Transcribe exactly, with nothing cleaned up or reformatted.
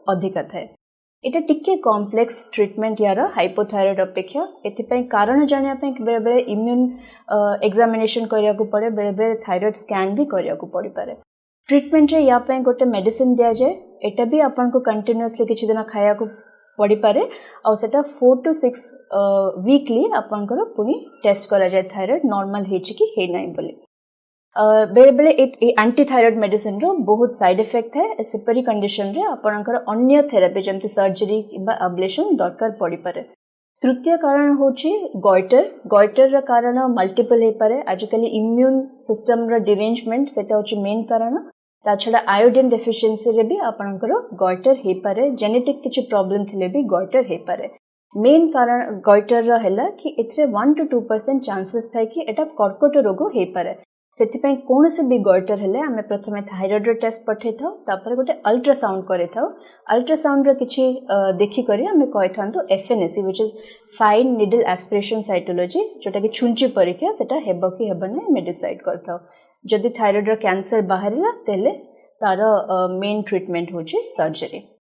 अधिका थाए एटा टिके कॉम्प्लेक्स ट्रीटमेंट यार हाइपोथायराइड अपेक्षा एथिपाई कारण जानिया पे बेले बेले इम्यून एग्जामिनेशन करिया को पड़े बेले बेले थायराइड स्कैन भी करिया को पड़ी पारे ट्रीटमेंट रे या पे गोटे मेडिसिन दिया जाए एटा भी अपन को कंटिन्यूअसली किछि दिन खाया को पड़ी पारे और सेटा फोर टू सिक्स वीकली अपन को पुनी टेस्ट करा जाए थायराइड नॉर्मल हेछि कि हे नाही बोली बेले बेले एंटी थायराइड मेडिसिन रो बहुत साइड इफेक्ट है सेपरी कंडीशन रे आपनकर अन्य थेरेपी जमती सर्जरी किबा अब्लेशन दरकार पड़ी पारे तृतीय कारण होची गॉइटर गॉइटर रा कारण मल्टीपल हे पारे आजकल इम्यून सिस्टम रा डिरेंजमेंट सेटा होची मेन कारण ता छडा आयोडीन डेफिशिएंसी रे भी आपनकर गॉइटर हे पारे जेनेटिक किछि प्रॉब्लम थिले भी गॉइटर हे पारे मेन कारण गॉइटर रा हैला कि एथरे one two two percent chances थाय कि एटा कर्कट रोग हे पारे सेति कौन से भी गॉइटर हेले आमे प्रथमे थायराइड टेस्ट पठे था तापर गोटे अल्ट्रासाउंड करे था अल्ट्रासाउंड रो किछि देखि करी आमे कहि थांतो FNAC which is fine needle aspiration cytology जोटा कि छुंची परीक्षा सेटा हेबो कि हेबो नै मे डिसाइड करथाओ जदि थायराइड रो कैंसर बाहरिला तेले तार मेन ट्रीटमेंट होची सर्जरी।